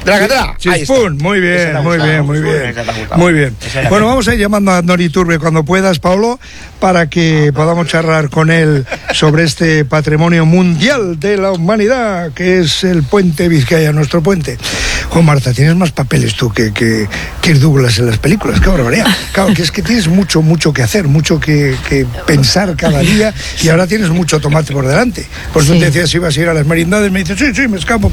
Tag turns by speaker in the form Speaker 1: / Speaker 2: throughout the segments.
Speaker 1: Dragadra.
Speaker 2: Chispún, muy bien, muy bien, muy bien. Muy bien. Bueno, vamos a ir llamando a Andoni Iturbe cuando puedas, Paulo, para que podamos charlar con él sobre este patrimonio mundial de la humanidad, que es el puente Vizcaya, nuestro puente. Juan Marta, tienes más papeles tú que Douglas en las películas, qué barbaridad. Claro, que es que tienes mucho que hacer, mucho que pensar cada día, y ahora tienes mucho tomate por delante. Por eso te decía, si ibas a ir a las merindades, me dices, sí, me escapo,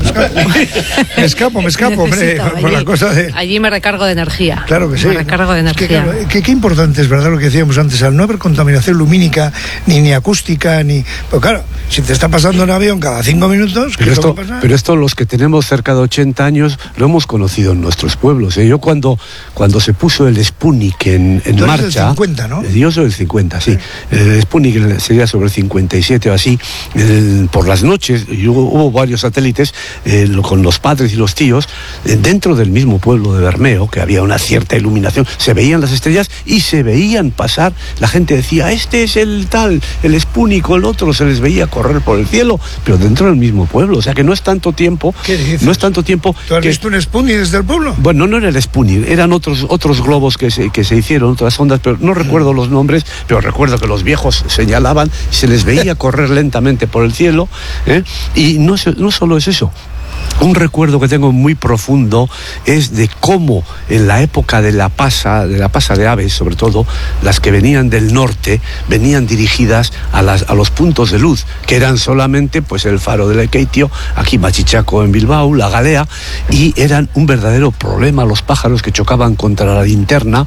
Speaker 2: hombre, por la cosa de...
Speaker 3: Allí me recargo de energía.
Speaker 2: Claro que sí.
Speaker 3: Me recargo de energía.
Speaker 2: Es que qué importante es, ¿verdad?, lo que decíamos antes, al no haber contaminación lumínica, ni acústica, Pues claro, si te está pasando un avión cada 5 minutos...
Speaker 4: Pero esto los que tenemos cerca de 80 años lo hemos conocido en nuestros pueblos. Yo cuando se puso el Sputnik en marcha...
Speaker 2: Del 50, ¿no?
Speaker 4: Yo soy del 50, sí. El Sputnik sería sobre el 57 o así. Por las noches, y hubo varios satélites con los padres y los tíos, dentro del mismo pueblo de Bermeo, que había una cierta iluminación, se veían las estrellas y se veían pasar. La gente decía, este es el tal, el Sputnik o el otro, se les veía correr por el cielo, pero dentro del mismo pueblo. O sea que no es tanto tiempo.
Speaker 2: ¿Qué dices?
Speaker 4: No es tanto tiempo.
Speaker 2: ¿Tú has visto un Sputnik desde el pueblo?
Speaker 4: Bueno, no era el Sputnik, eran otros globos que se hicieron, otras ondas, pero no recuerdo los nombres, pero recuerdo que los viejos señalaban, se les veía correr lentamente por el cielo, y no solo es eso. Un recuerdo que tengo muy profundo es de cómo en la época de la pasa de aves, sobre todo las que venían del norte, venían dirigidas a los puntos de luz, que eran solamente pues el faro de Lekeitio, aquí Machichaco en Bilbao, la Galea, y eran un verdadero problema los pájaros que chocaban contra la linterna,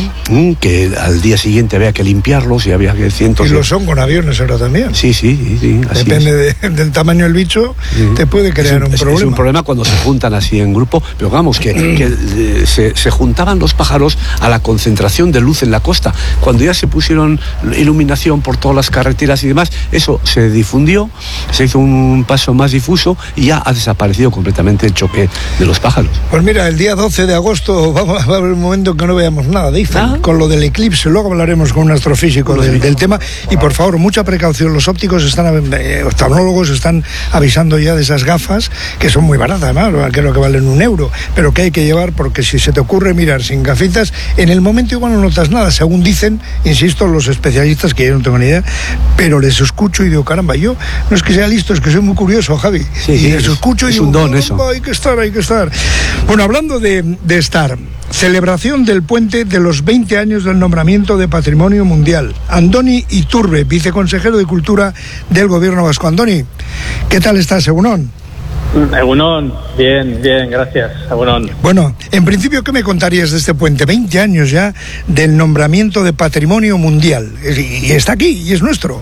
Speaker 4: que al día siguiente había que limpiarlos y había que cientos...
Speaker 2: Y lo son con aviones ahora también.
Speaker 4: Sí, así
Speaker 2: depende del tamaño del bicho, te puede crear un problema.
Speaker 4: Es un problema cuando se juntan así en grupo, pero vamos, que se juntaban los pájaros a la concentración de luz en la costa. Cuando ya se pusieron iluminación por todas las carreteras y demás, eso se difundió, se hizo un paso más difuso y ya ha desaparecido completamente el choque de los pájaros.
Speaker 2: Pues mira, el día 12 de agosto va a haber un momento que no veamos nada de Eiffel, con lo del eclipse. Luego hablaremos con un astrofísico del tema, y por favor, mucha precaución. Los ópticos oftalmólogos están avisando ya de esas gafas, que son muy baratas, además, creo que valen €1, pero que hay que llevar, porque si se te ocurre mirar sin gafitas, en el momento igual no notas nada, según dicen, insisto, los especialistas, que yo no tengo ni idea, pero les escucho y digo, caramba, yo no es que sea listo, es que soy muy curioso, Javi, y les escucho y digo,
Speaker 4: un don, eso.
Speaker 2: Hay que estar. Bueno, hablando de estar, celebración del puente de los 20 años del nombramiento de Patrimonio Mundial. Andoni Iturbe, viceconsejero de Cultura del Gobierno Vasco. Andoni, ¿qué tal estás, Egunon?
Speaker 5: Egunon, bien, gracias, Egunon.
Speaker 2: Bueno, en principio, ¿qué me contarías de este puente? 20 años ya del nombramiento de Patrimonio Mundial, y está aquí, y es nuestro.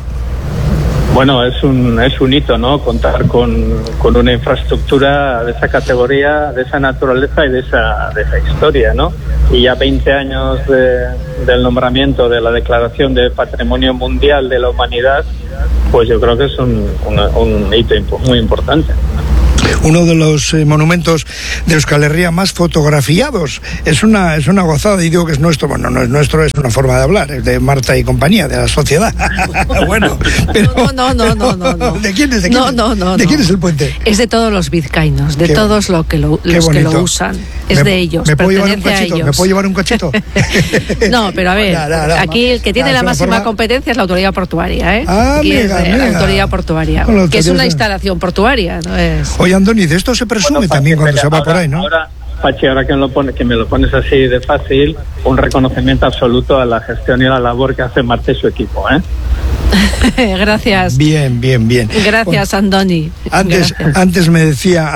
Speaker 5: Bueno, es un hito, ¿no?, contar con una infraestructura de esa categoría, de esa naturaleza y de esa historia, ¿no? Y ya 20 años del nombramiento de la Declaración de Patrimonio Mundial de la Humanidad, pues yo creo que es un hito muy importante.
Speaker 2: Uno de los monumentos de Euskal Herria más fotografiados. Es una gozada, y digo que es nuestro. Bueno, no es nuestro, es una forma de hablar, es de Marta y compañía, de la sociedad. Bueno, pero...
Speaker 3: No.
Speaker 2: ¿De quién es? ¿De quién es el puente?
Speaker 3: Es de todos los vizcaínos, de todos los que lo usan. Es de ellos, pertenece a ellos.
Speaker 2: ¿Me puedo llevar un cachito?
Speaker 3: No, pero a ver, aquí el que tiene la máxima competencia es la autoridad portuaria, la autoridad portuaria, que es una instalación portuaria, ¿no?
Speaker 2: Oye, Andoni, de esto se presume también cuando se va por ahí, ¿no?
Speaker 5: Ahora, Pachi, ahora que me lo pones así de fácil, un reconocimiento absoluto a la gestión y a la labor que hace Marta y su equipo,
Speaker 3: Gracias.
Speaker 2: Bien.
Speaker 3: Gracias, Andoni.
Speaker 2: Antes me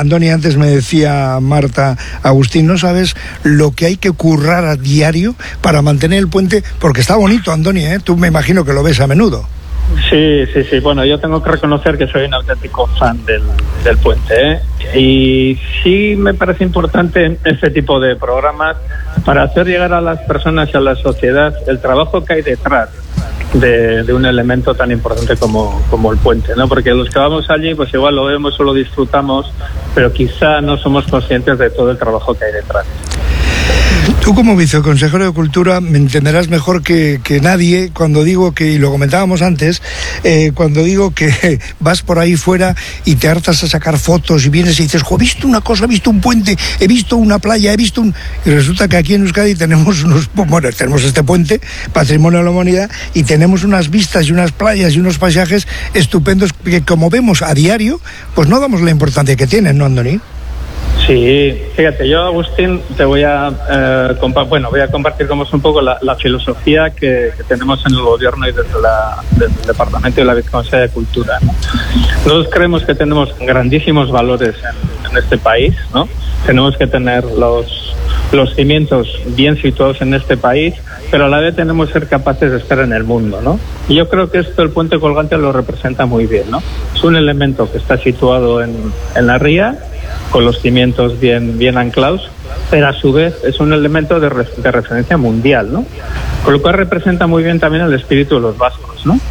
Speaker 2: decía Marta, Agustín, no sabes lo que hay que currar a diario para mantener el puente, porque está bonito, Andoni, tú me imagino que lo ves a menudo.
Speaker 5: Sí. Bueno, yo tengo que reconocer que soy un auténtico fan del puente, y sí me parece importante este tipo de programas para hacer llegar a las personas y a la sociedad el trabajo que hay detrás de un elemento tan importante como el puente, ¿no? Porque los que vamos allí, pues igual lo vemos o lo disfrutamos, pero quizá no somos conscientes de todo el trabajo que hay detrás.
Speaker 2: Tú como viceconsejero de Cultura me entenderás mejor que nadie cuando digo que, y lo comentábamos antes, cuando digo que vas por ahí fuera y te hartas a sacar fotos y vienes y dices, he visto una cosa, he visto un puente, he visto una playa, he visto un... Y resulta que aquí en Euskadi tenemos tenemos este puente, Patrimonio de la Humanidad, y tenemos unas vistas y unas playas y unos paisajes estupendos que, como vemos a diario, pues no damos la importancia que tienen, ¿no, Andoni?
Speaker 5: Sí, fíjate, yo, Agustín, te voy a compartir como es un poco la filosofía que tenemos en el gobierno y desde el Departamento de la Viceconsejería de Cultura, ¿no? Nosotros creemos que tenemos grandísimos valores en este país, ¿no? Tenemos que tener los cimientos bien situados en este país, pero a la vez tenemos que ser capaces de estar en el mundo, ¿no? Y yo creo que esto el puente colgante lo representa muy bien, ¿no? Es un elemento que está situado en la ría, con los cimientos bien anclados, pero a su vez es un elemento de referencia mundial, ¿no? Con lo cual representa muy bien también el espíritu de los vascos, ¿no?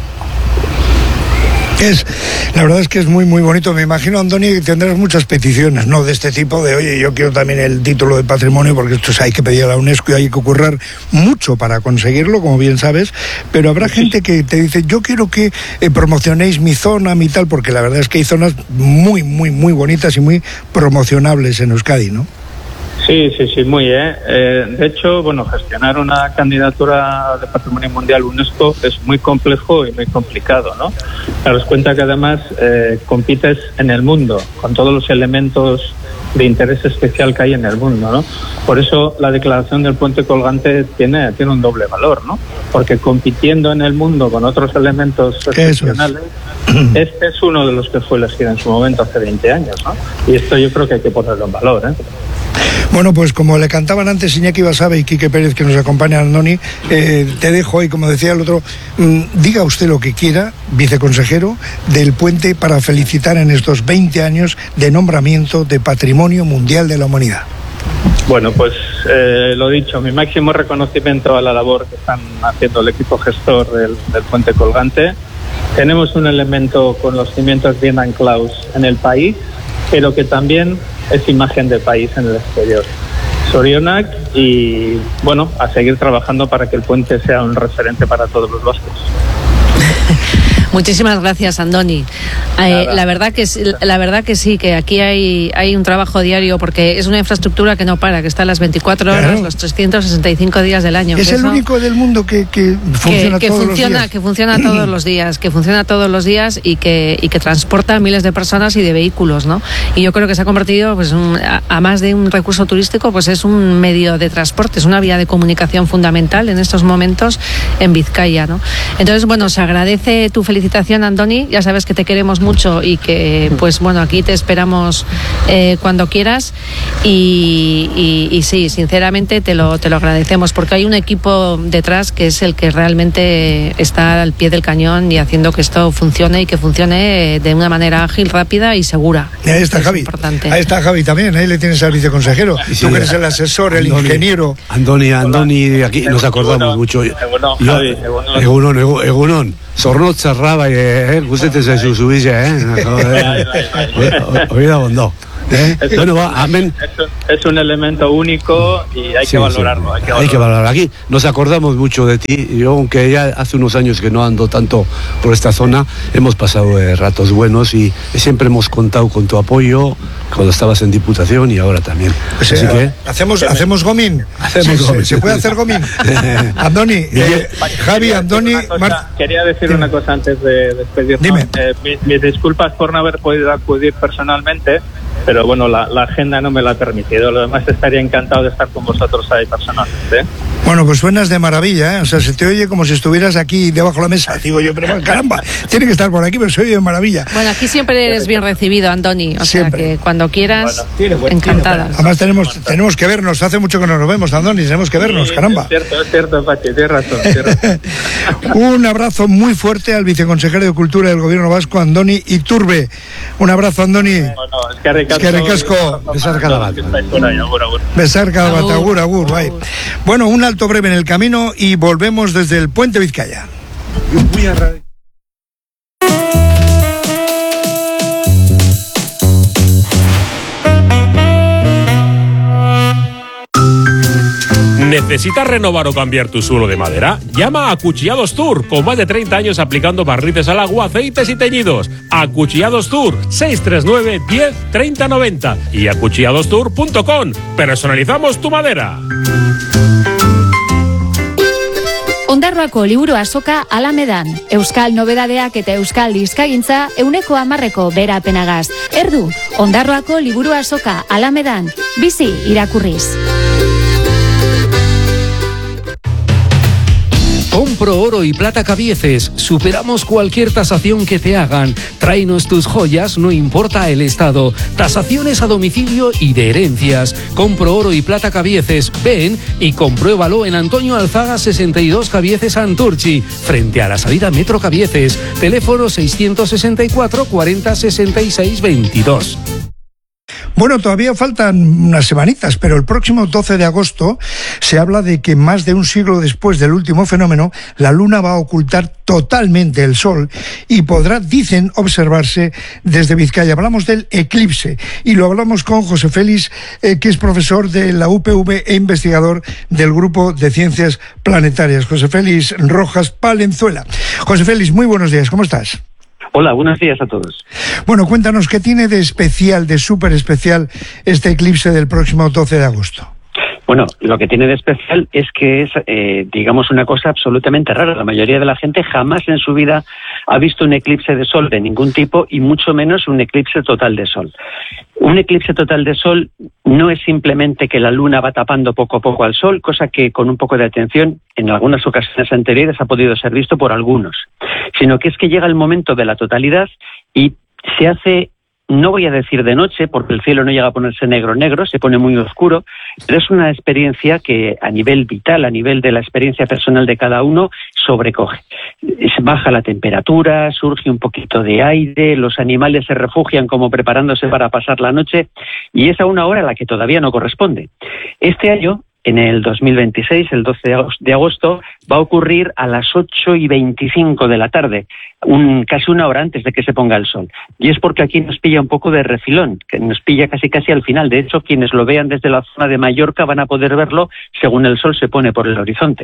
Speaker 2: La verdad es que es muy muy bonito. Me imagino, Andoni, que tendrás muchas peticiones, ¿no? De este tipo, de oye, yo quiero también el título de patrimonio, porque esto hay que pedir a la UNESCO y hay que currar mucho para conseguirlo, como bien sabes, pero habrá gente que te dice, yo quiero que promocionéis mi zona, mi tal, porque la verdad es que hay zonas muy muy muy bonitas y muy promocionables en Euskadi, ¿no? Sí,
Speaker 5: muy, de hecho, gestionar una candidatura de Patrimonio Mundial UNESCO es muy complejo y muy complicado, ¿no? Daros cuenta que además compites en el mundo, con todos los elementos de interés especial que hay en el mundo, ¿no? Por eso la declaración del puente colgante tiene un doble valor, ¿no? Porque compitiendo en el mundo con otros elementos excepcionales, este es uno de los que fue elegido en su momento hace 20 años, ¿no? Y esto yo creo que hay que ponerlo en valor, ¿eh?
Speaker 2: Bueno, pues como le cantaban antes Iñaki Basabe y Quique Pérez, que nos acompañan, Andoni, te dejo ahí, como decía el otro, diga usted lo que quiera, viceconsejero del puente, para felicitar en estos 20 años de nombramiento de Patrimonio Mundial de la Humanidad.
Speaker 5: Bueno, pues lo dicho, mi máximo reconocimiento a la labor que están haciendo el equipo gestor del puente colgante. Tenemos un elemento con los cimientos bien anclados en el país, pero que también es imagen de país en el exterior. Zorionak, y a seguir trabajando para que el puente sea un referente para todos los vascos.
Speaker 3: Muchísimas gracias, Andoni. La verdad que sí, que aquí hay un trabajo diario, porque es una infraestructura que no para, que está a las 24 horas, claro, los 365 días del año.
Speaker 2: Es el único del mundo que funciona todos los días.
Speaker 3: Que funciona todos los días y que transporta a miles de personas y de vehículos, ¿no? Y yo creo que se ha convertido, pues, a más de un recurso turístico, pues es un medio de transporte, es una vía de comunicación fundamental en estos momentos en Vizcaya, ¿no? Entonces, se agradece tu felicitación, Andoni. Ya sabes que te queremos mucho y que, aquí te esperamos cuando quieras. Y sí, sinceramente te lo agradecemos, porque hay un equipo detrás que es el que realmente está al pie del cañón y haciendo que esto funcione, y que funcione de una manera ágil, rápida y segura.
Speaker 2: Ahí está Javi.
Speaker 3: Importante.
Speaker 2: Ahí está Javi también. Ahí le tienes al viceconsejero. Sí, tú que eres el asesor, el ingeniero.
Speaker 4: Andoni, aquí nos acordamos mucho. Egunon. Zornotza raba, gustete zaizu zubila, Oída bondó. Amén.
Speaker 5: Es un elemento único y hay que valorarlo.
Speaker 4: Hay que valorarlo. Aquí nos acordamos mucho de ti. Yo, aunque ya hace unos años que no ando tanto por esta zona, hemos pasado ratos buenos y siempre hemos contado con tu apoyo cuando estabas en Diputación y ahora también.
Speaker 2: Pues así que hacemos gomín. ¿Se puede hacer gomín? Andoni, Javi, Andoni.
Speaker 5: Quería decir una cosa antes de despedirnos.
Speaker 2: Dime.
Speaker 5: Mis disculpas por no haber podido acudir personalmente, pero la agenda no me lo ha permitido. Lo demás, estaría encantado de estar con vosotros ahí personalmente.
Speaker 2: Bueno, pues suenas de maravilla, ¿eh? O sea, se te oye como si estuvieras aquí debajo de la mesa. Digo yo, pero caramba, tiene que estar por aquí, pero se oye de maravilla.
Speaker 3: Bueno, aquí siempre eres bien recibido, Andoni. O sea, que cuando quieras, encantada.
Speaker 2: Además tenemos que vernos. Hace mucho que no nos vemos, Andoni. Tenemos que vernos, caramba.
Speaker 5: Es cierto, Pachi, tienes razón.
Speaker 2: Un abrazo muy fuerte al viceconsejero de Cultura del Gobierno Vasco, Andoni Iturbe. Un abrazo, Andoni. Eskerrik asko. Besarka bat, agur. Bueno, un alto breve en el camino y volvemos desde el Puente Vizcaya.
Speaker 1: ¿Necesitas renovar o cambiar tu suelo de madera? Llama a Acuchillados Tour, con más de 30 años aplicando barnices al agua, aceites y teñidos. Acuchillados Tour, 639 10 30 90 y acuchilladostour.com. Personalizamos tu madera.
Speaker 6: Ondarroako liburu azoka Alamedan. Euskal nobedadeak eta euskal dizkagintza 100% berapenagaz. Erdu, Ondarroako liburu azoka Alamedan. Bizi irakurriz.
Speaker 7: Compro oro y plata Cabieces. Superamos cualquier tasación que te hagan. Tráenos tus joyas, no importa el estado. Tasaciones a domicilio y de herencias. Compro oro y plata Cabieces. Ven y compruébalo en Antonio Alzaga 62 Cabieces Santurchi, frente a la salida Metro Cabieces. Teléfono 664 40 66 22.
Speaker 2: Bueno, todavía faltan unas semanitas, pero el próximo 12 de agosto se habla de que más de un siglo después del último fenómeno, la Luna va a ocultar totalmente el Sol y podrá, dicen, observarse desde Vizcaya. Hablamos del eclipse y lo hablamos con José Félix, que es profesor de la UPV e investigador del Grupo de Ciencias Planetarias. José Félix Rojas Palenzuela. José Félix, muy buenos días, ¿cómo estás?
Speaker 8: Hola, buenos días a todos.
Speaker 2: Bueno, cuéntanos, ¿qué tiene de especial, de súper especial, este eclipse del próximo 12 de agosto?
Speaker 8: Bueno, lo que tiene de especial es que es, digamos, una cosa absolutamente rara. La mayoría de la gente jamás en su vida ha visto un eclipse de sol de ningún tipo y mucho menos un eclipse total de sol. Un eclipse total de sol no es simplemente que la luna va tapando poco a poco al sol, cosa que con un poco de atención en algunas ocasiones anteriores ha podido ser visto por algunos, sino que es que llega el momento de la totalidad y se hace, no voy a decir de noche, porque el cielo no llega a ponerse negro, se pone muy oscuro, pero es una experiencia que a nivel vital, a nivel de la experiencia personal de cada uno, sobrecoge. Baja la temperatura, surge un poquito de aire, los animales se refugian como preparándose para pasar la noche, y es a una hora a la que todavía no corresponde. Este año, en el 2026, el 12 de agosto, va a ocurrir a las 8:25 de la tarde, casi una hora antes de que se ponga el sol. Y es porque aquí nos pilla un poco de refilón, que nos pilla casi al final. De hecho, quienes lo vean desde la zona de Mallorca van a poder verlo según el sol se pone por el horizonte.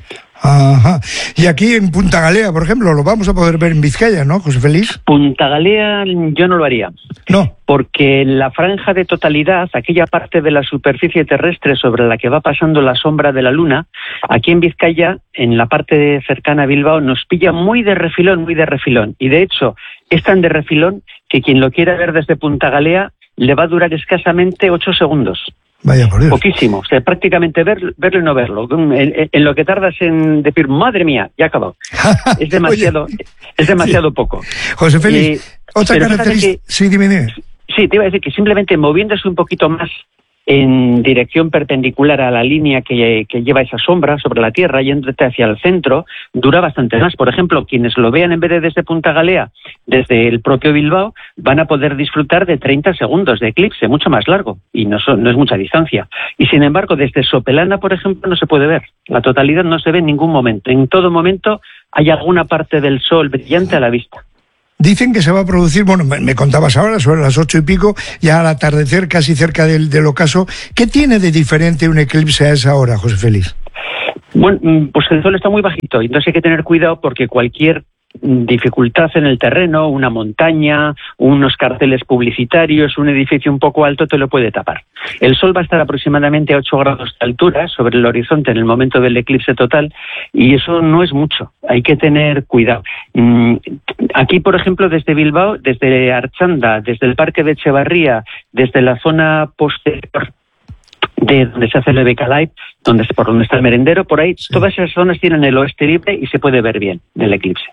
Speaker 2: Ajá. Y aquí en Punta Galea, por ejemplo, lo vamos a poder ver en Vizcaya, ¿no, José Félix?
Speaker 8: Punta Galea yo no lo haría.
Speaker 2: No.
Speaker 8: Porque la franja de totalidad, aquella parte de la superficie terrestre sobre la que va pasando la sombra de la luna, aquí en Vizcaya, en la parte cercana a Bilbao, nos pilla muy de refilón. Y de hecho, es tan de refilón que quien lo quiera ver desde Punta Galea le va a durar escasamente 8 segundos.
Speaker 2: Vaya por Dios.
Speaker 8: Poquísimo, o sea, prácticamente verlo y no verlo. En lo que tardas en decir, madre mía, ya acabó. Es demasiado, poco.
Speaker 2: José Félix, otra característica... Sí, dime.
Speaker 8: Sí, te iba a decir que simplemente moviéndose un poquito más en dirección perpendicular a la línea que lleva esa sombra sobre la Tierra, yéndote hacia el centro, dura bastante más. Por ejemplo, quienes lo vean en vez de desde Punta Galea, desde el propio Bilbao, van a poder disfrutar de 30 segundos de eclipse, mucho más largo, y no es mucha distancia. Y sin embargo, desde Sopelana, por ejemplo, no se puede ver. La totalidad no se ve en ningún momento. En todo momento hay alguna parte del sol brillante a la vista.
Speaker 2: Dicen que se va a producir, bueno, me contabas ahora, sobre las 8:00, ya al atardecer, casi cerca del ocaso. ¿Qué tiene de diferente un eclipse a esa hora, José Félix?
Speaker 8: Bueno, pues el sol está muy bajito, entonces hay que tener cuidado porque cualquier dificultad en el terreno, una montaña, unos carteles publicitarios, un edificio un poco alto te lo puede tapar. El sol va a estar aproximadamente a 8 grados de altura sobre el horizonte en el momento del eclipse total y eso no es mucho, hay que tener cuidado. Aquí, por ejemplo, desde Bilbao, desde Archanda, desde el Parque de Echevarría, desde la zona posterior de donde se hace el BK Live, por donde está el merendero, por ahí, sí. Todas esas zonas tienen el oeste libre y se puede ver bien del eclipse.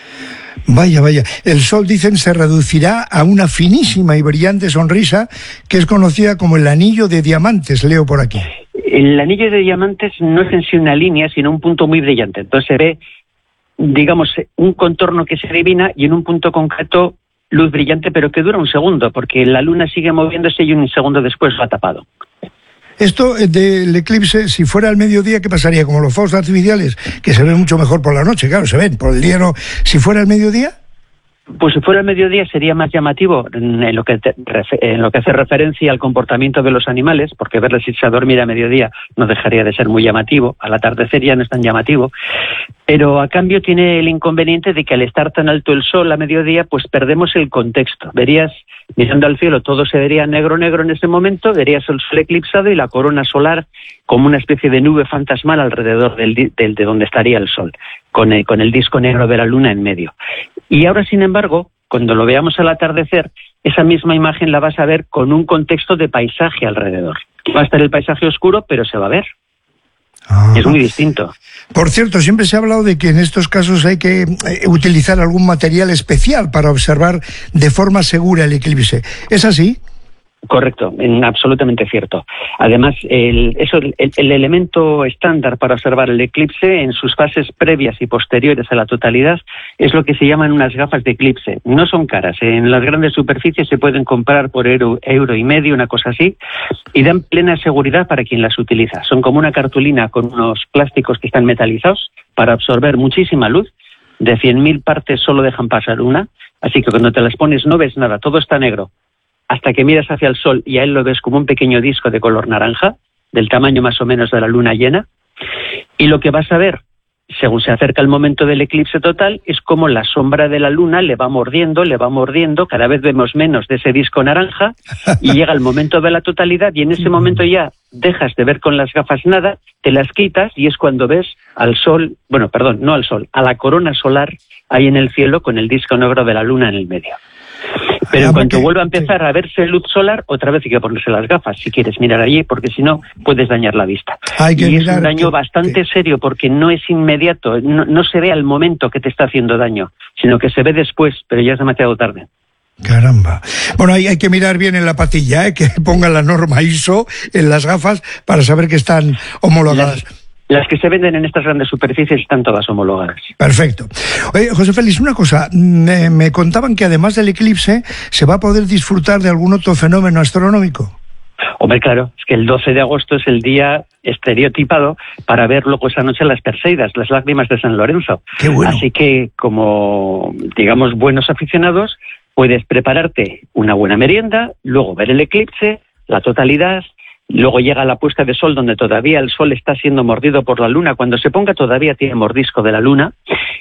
Speaker 2: Vaya. El sol, dicen, se reducirá a una finísima y brillante sonrisa que es conocida como el anillo de diamantes, leo por aquí.
Speaker 8: El anillo de diamantes no es en sí una línea, sino un punto muy brillante. Entonces se ve, digamos, un contorno que se adivina y en un punto concreto luz brillante, pero que dura un segundo, porque la luna sigue moviéndose y un segundo después lo ha tapado.
Speaker 2: Esto del eclipse, si fuera al mediodía, ¿qué pasaría? Como los fuegos artificiales, que se ven mucho mejor por la noche, claro, se ven, por el día no. Si fuera al mediodía...
Speaker 8: Pues si fuera el mediodía sería más llamativo en lo que hace referencia al comportamiento de los animales, porque verles irse a dormir a mediodía no dejaría de ser muy llamativo, al atardecer ya no es tan llamativo, pero a cambio tiene el inconveniente de que al estar tan alto el sol a mediodía, pues perdemos el contexto. Verías, mirando al cielo, todo se vería negro en ese momento, verías el sol eclipsado y la corona solar como una especie de nube fantasmal alrededor de donde estaría el sol, con el disco negro de la luna en medio. Y ahora, sin embargo, cuando lo veamos al atardecer, esa misma imagen la vas a ver con un contexto de paisaje alrededor. Va a estar el paisaje oscuro, pero se va a ver. Es muy distinto.
Speaker 2: Por cierto, siempre se ha hablado de que en estos casos hay que utilizar algún material especial para observar de forma segura el eclipse. ¿Es así?
Speaker 8: Correcto, absolutamente cierto. Además, el elemento estándar para observar el eclipse en sus fases previas y posteriores a la totalidad es lo que se llaman unas gafas de eclipse. No son caras, en las grandes superficies se pueden comprar por euro y medio, una cosa así, y dan plena seguridad para quien las utiliza. Son como una cartulina con unos plásticos que están metalizados para absorber muchísima luz. De 100.000 partes solo dejan pasar una, así que cuando te las pones no ves nada, todo está negro, hasta que miras hacia el sol y a él lo ves como un pequeño disco de color naranja, del tamaño más o menos de la luna llena, y lo que vas a ver, según se acerca el momento del eclipse total, es como la sombra de la luna le va mordiendo, cada vez vemos menos de ese disco naranja, y llega el momento de la totalidad, y en ese momento ya dejas de ver con las gafas nada, te las quitas, y es cuando ves al sol, no al sol, a la corona solar ahí en el cielo con el disco negro de la luna en el medio. Pero en cuanto vuelva a empezar a verse luz solar, otra vez hay que ponerse las gafas si quieres mirar allí, porque si no puedes dañar la vista. Y es un daño bastante serio, porque no es inmediato, no se ve al momento que te está haciendo daño, sino que se ve después, pero ya es demasiado tarde.
Speaker 2: Caramba. Bueno, hay que mirar bien en la patilla, que pongan la norma ISO en las gafas para saber que están homologadas.
Speaker 8: Las que se venden en estas grandes superficies están todas homologadas.
Speaker 2: Perfecto. Oye, José Félix, una cosa. Me contaban que además del eclipse se va a poder disfrutar de algún otro fenómeno astronómico.
Speaker 8: Hombre, claro, es que el 12 de agosto es el día estereotipado para ver luego esa noche las Perseidas, las lágrimas de San Lorenzo.
Speaker 2: ¡Qué bueno!
Speaker 8: Así que, como, digamos, buenos aficionados, puedes prepararte una buena merienda, luego ver el eclipse, la totalidad. Luego llega la puesta de sol, donde todavía el sol está siendo mordido por la luna. Cuando se ponga todavía tiene mordisco de la luna.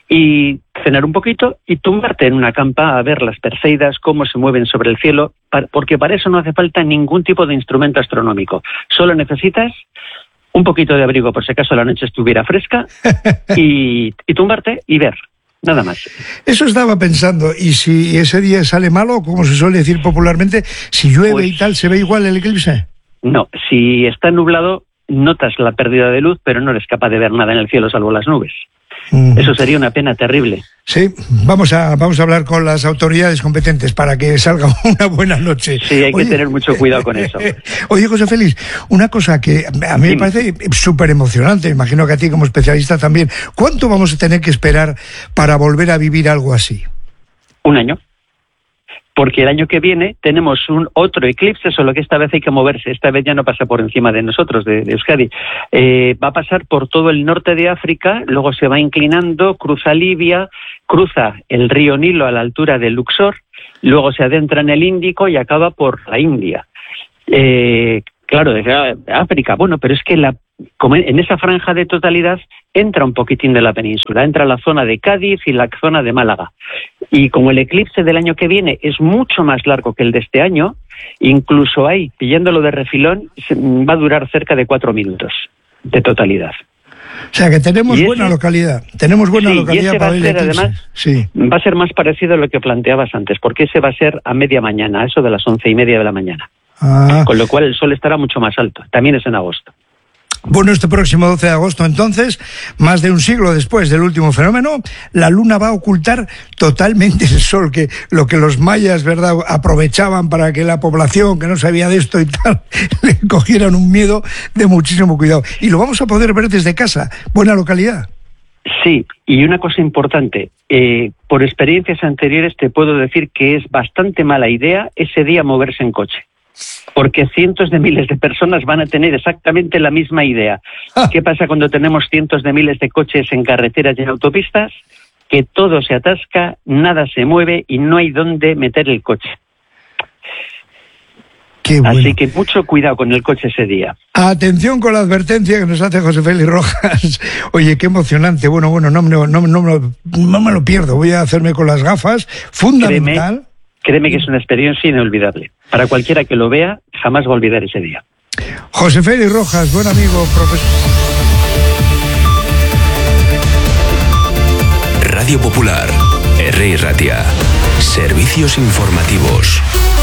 Speaker 8: Y cenar un poquito y tumbarte en una campa a ver las Perseidas, cómo se mueven sobre el cielo, porque para eso no hace falta ningún tipo de instrumento astronómico. Solo necesitas un poquito de abrigo por si acaso la noche estuviera fresca y tumbarte y ver. Nada más.
Speaker 2: Eso estaba pensando. ¿Y si ese día sale malo, como se suele decir popularmente, si llueve y tal, se ve igual el eclipse?
Speaker 8: No, si está nublado notas la pérdida de luz, pero no eres capaz de ver nada en el cielo salvo las nubes. Eso sería una pena terrible.
Speaker 2: Sí, vamos a hablar con las autoridades competentes para que salga una buena noche.
Speaker 8: Sí, hay que tener mucho cuidado con eso.
Speaker 2: Oye, José Félix, una cosa que a mí me parece súper emocionante, imagino que a ti como especialista también. ¿Cuánto vamos a tener que esperar para volver a vivir algo así?
Speaker 8: 1 año. Porque el año que viene tenemos otro eclipse, solo que esta vez hay que moverse. Esta vez ya no pasa por encima de nosotros, de Euskadi. Va a pasar por todo el norte de África, luego se va inclinando, cruza Libia, cruza el río Nilo a la altura de Luxor, luego se adentra en el Índico y acaba por la India. Claro, desde África, bueno, pero es que como en esa franja de totalidad entra un poquitín de la península, entra la zona de Cádiz y la zona de Málaga. Y como el eclipse del año que viene es mucho más largo que el de este año, incluso ahí, pillándolo de refilón, va a durar cerca de 4 minutos de totalidad.
Speaker 2: O sea que tenemos buena localidad. Tenemos buena localidad para ver el eclipse. Además,
Speaker 8: va a ser más parecido a lo que planteabas antes, porque ese va a ser a media mañana, eso de las 11:30 de la mañana. Con lo cual el sol estará mucho más alto. También es en agosto.
Speaker 2: Bueno, este próximo 12 de agosto, entonces, más de un siglo después del último fenómeno, la luna va a ocultar totalmente el sol, que lo que los mayas, ¿verdad?, aprovechaban para que la población que no sabía de esto y tal, le cogieran un miedo de muchísimo cuidado. Y lo vamos a poder ver desde casa. Buena localidad.
Speaker 8: Sí, y una cosa importante, por experiencias anteriores te puedo decir que es bastante mala idea ese día moverse en coche. Porque cientos de miles de personas van a tener exactamente la misma idea. ¿Qué pasa cuando tenemos cientos de miles de coches en carreteras y en autopistas? que todo se atasca, nada se mueve y no hay dónde meter el coche.
Speaker 2: Qué bueno.
Speaker 8: Así que mucho cuidado con el coche ese día.
Speaker 2: Atención con la advertencia que nos hace José Félix Rojas. Oye, qué emocionante. Bueno, no me lo pierdo. Voy a hacerme con las gafas. Fundamental.
Speaker 8: Créeme que es una experiencia inolvidable. Para cualquiera que lo vea, jamás va a olvidar ese día.
Speaker 2: José Félix Rojas, buen amigo, profesor.
Speaker 9: Radio Popular, R. Ratia. Servicios informativos.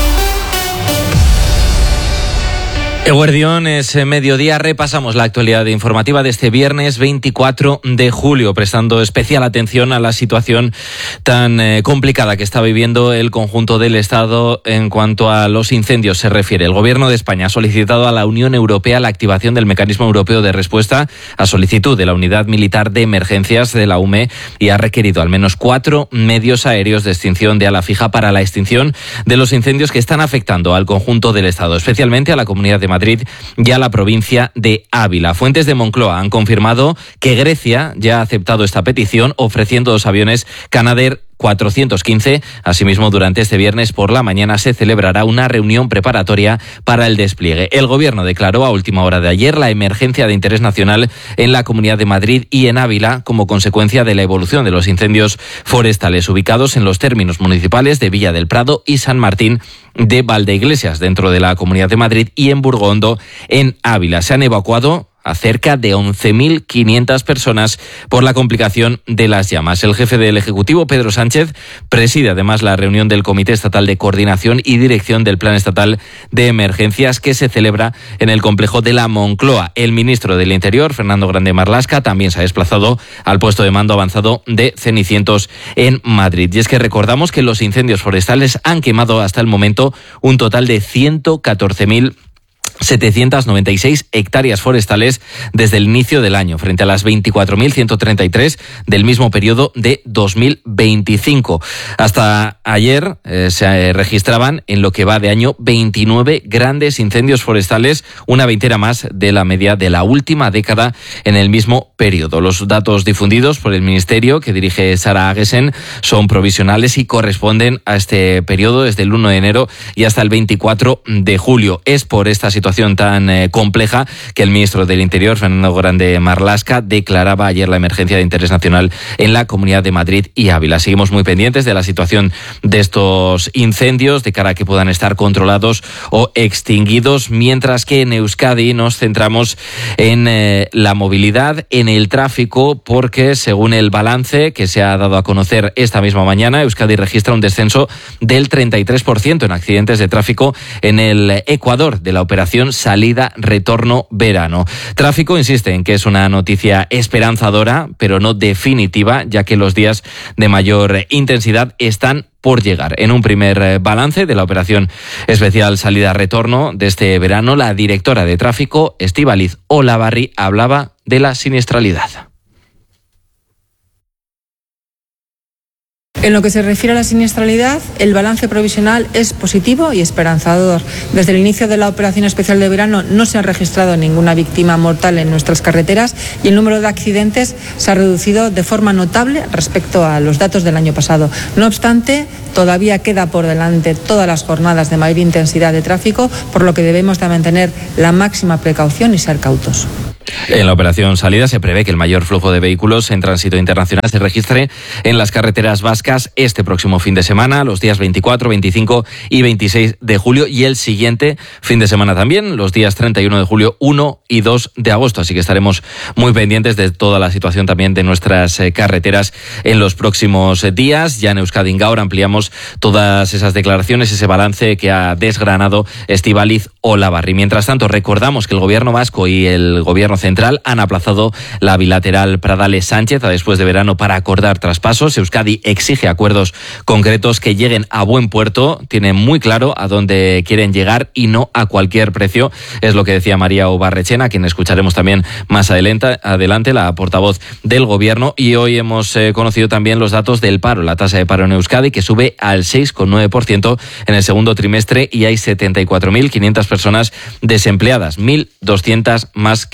Speaker 10: Eguerdión, es mediodía, repasamos la actualidad informativa de este viernes 24 de julio, prestando especial atención a la situación tan complicada que está viviendo el conjunto del Estado en cuanto a los incendios se refiere. El Gobierno de España ha solicitado a la Unión Europea la activación del Mecanismo Europeo de Respuesta a solicitud de la Unidad Militar de Emergencias de la UME y ha requerido al menos 4 medios aéreos de extinción de ala fija para la extinción de los incendios que están afectando al conjunto del Estado, especialmente a la Comunidad de Madrid y a la provincia de Ávila. Fuentes de Moncloa han confirmado que Grecia ya ha aceptado esta petición ofreciendo 2 aviones Canadair 415. Asimismo, durante este viernes por la mañana se celebrará una reunión preparatoria para el despliegue. El Gobierno declaró a última hora de ayer la emergencia de interés nacional en la Comunidad de Madrid y en Ávila como consecuencia de la evolución de los incendios forestales ubicados en los términos municipales de Villa del Prado y San Martín de Valdeiglesias, dentro de la Comunidad de Madrid, y en Burgondo, en Ávila. Se han evacuado a cerca de 11.500 personas por la complicación de las llamas. El jefe del Ejecutivo, Pedro Sánchez, preside además la reunión del Comité Estatal de Coordinación y Dirección del Plan Estatal de Emergencias que se celebra en el complejo de la Moncloa. El ministro del Interior, Fernando Grande Marlaska, también se ha desplazado al puesto de mando avanzado de Cenicientos en Madrid. Y es que recordamos que los incendios forestales han quemado hasta el momento un total de 114.796 hectáreas forestales desde el inicio del año, frente a las 24.133 del mismo periodo de 2025. Hasta ayer se registraban, en lo que va de año, 29 grandes incendios forestales, una veintena más de la media de la última década en el mismo periodo. Los datos difundidos por el Ministerio que dirige Sara Agesen son provisionales y corresponden a este periodo desde el 1 de enero y hasta el 24 de julio. Es por esta situación tan compleja que el ministro del Interior, Fernando Grande Marlaska, declaraba ayer la emergencia de interés nacional en la Comunidad de Madrid y Ávila. Seguimos muy pendientes de la situación de estos incendios de cara a que puedan estar controlados o extinguidos, mientras que en Euskadi nos centramos en la movilidad, en el tráfico, porque según el balance que se ha dado a conocer esta misma mañana, Euskadi registra un descenso del 33% en accidentes de tráfico en el Ecuador de la operación salida, retorno, verano. Tráfico insiste en que es una noticia esperanzadora, pero no definitiva, ya que los días de mayor intensidad están por llegar. En un primer balance de la operación especial salida-retorno de este verano, la directora de tráfico, Estíbaliz Olavarri, hablaba de la siniestralidad.
Speaker 11: En lo que se refiere a la siniestralidad, el balance provisional es positivo y esperanzador. Desde el inicio de la operación especial de verano no se ha registrado ninguna víctima mortal en nuestras carreteras y el número de accidentes se ha reducido de forma notable respecto a los datos del año pasado. No obstante, todavía queda por delante todas las jornadas de mayor intensidad de tráfico, por lo que debemos de mantener la máxima precaución y ser cautos.
Speaker 10: En la operación salida se prevé que el mayor flujo de vehículos en tránsito internacional se registre en las carreteras vascas este próximo fin de semana, los días 24, 25 y 26 de julio, y el siguiente fin de semana también, los días 31 de julio, 1 y 2 de agosto. Así que estaremos muy pendientes de toda la situación también de nuestras carreteras en los próximos días. Ya en Euskadi Gaur ampliamos todas esas declaraciones, ese balance que ha desgranado Estíbaliz Olavarri. Mientras tanto, recordamos que el Gobierno vasco y el Gobierno central han aplazado la bilateral Pradales-Sánchez a después de verano para acordar traspasos. Euskadi exige acuerdos concretos que lleguen a buen puerto, tiene muy claro a dónde quieren llegar y no a cualquier precio, es lo que decía María Obarrechena, a quien escucharemos también más adelante, la portavoz del Gobierno. Y hoy hemos conocido también los datos del paro, la tasa de paro en Euskadi, que sube al 6,9% en el segundo trimestre y hay 74.500 personas desempleadas, 1.200 más que el trimestre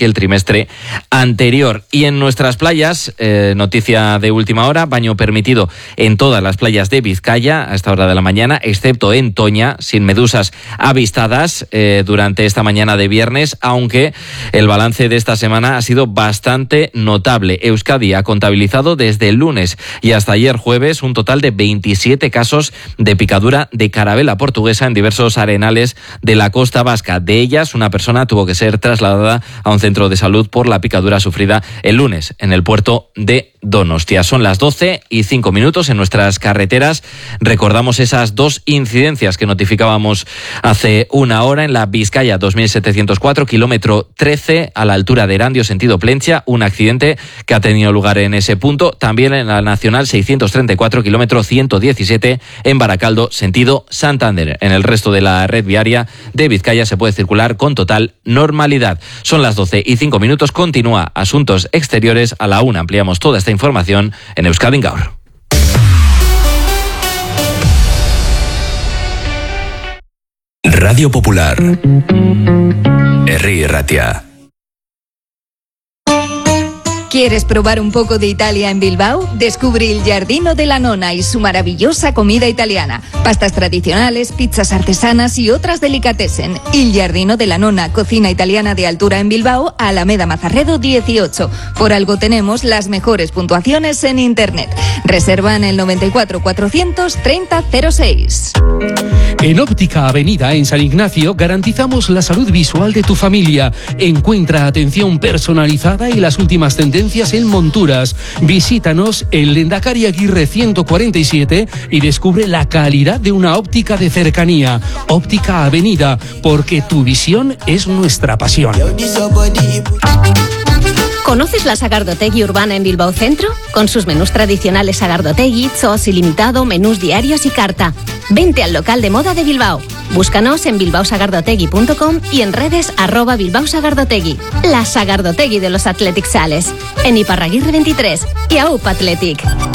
Speaker 10: semestre anterior. Y en nuestras playas, noticia de última hora, baño permitido en todas las playas de Vizcaya a esta hora de la mañana, excepto en Toña, sin medusas avistadas durante esta mañana de viernes, aunque el balance de esta semana ha sido bastante notable. Euskadi ha contabilizado desde el lunes y hasta ayer jueves un total de 27 casos de picadura de carabela portuguesa en diversos arenales de la costa vasca. De ellas, una persona tuvo que ser trasladada a un centro de salud por la picadura sufrida el lunes en el puerto de Donostia. Son las 12:05 en nuestras carreteras. Recordamos esas 2 incidencias que notificábamos hace una hora en la Vizcaya 2704, kilómetro 13, a la altura de Erandio, sentido Plentzia, un accidente que ha tenido lugar en ese punto. También en la Nacional 634, kilómetro 117, en Baracaldo, sentido Santander. En el resto de la red viaria de Vizcaya se puede circular con total normalidad. Son las 12:05, continúa Asuntos Exteriores. A la 1 ampliamos toda esta información en Euskadi Gaur.
Speaker 9: Radio Popular, Herri Ratia.
Speaker 12: ¿Quieres probar un poco de Italia en Bilbao? Descubre el Giardino de la Nonna y su maravillosa comida italiana. Pastas tradicionales, pizzas artesanas y otras delicatessen. El Giardino de la Nonna, cocina italiana de altura en Bilbao, Alameda Mazarredo 18. Por algo tenemos las mejores puntuaciones en Internet. Reserva en el 94 430 06.
Speaker 7: En Óptica Avenida, en San Ignacio, garantizamos la salud visual de tu familia. Encuentra atención personalizada y las últimas tendencias en monturas. Visítanos en Lendakari Aguirre 147 y descubre la calidad de una óptica de cercanía. Óptica Avenida, porque tu visión es nuestra pasión.
Speaker 13: ¿Conoces la Sagardotegui urbana en Bilbao Centro? Con sus menús tradicionales Sagardotegui, Zoos ilimitado, menús diarios y carta. Vente al local de moda de Bilbao. Búscanos en bilbaosagardotegui.com y en redes @bilbaosagardotegui. La Sagardotegui de los Athletic Sales. En Iparraguirre 23 y AUP Athletic.